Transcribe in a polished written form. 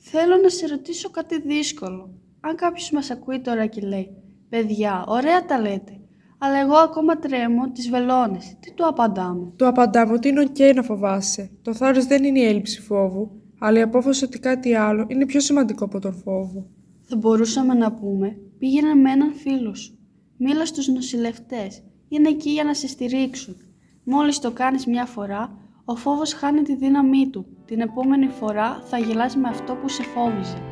Θέλω να σε ρωτήσω κάτι δύσκολο. Αν κάποιος μας ακούει τώρα και λέει «Παιδιά, ωραία τα λέτε, αλλά εγώ ακόμα τρέμω τις βελόνες», τι του απαντάμε? Του απαντάμε ότι είναι οκ να φοβάσαι. Το θάρρος δεν είναι η έλλειψη φόβου, αλλά η απόφαση ότι κάτι άλλο είναι πιο σημαντικό από τον φόβο. Θα μπορούσαμε να πούμε «Πήγαινε με έναν φίλο σου, μίλα στους νοσηλευτές, είναι εκεί για να σε στηρίξουν». Μόλις το κάνεις μια φορά, ο φόβος χάνει τη δύναμή του. Την επόμενη φορά θα γελάς με αυτό που σε φόβιζε.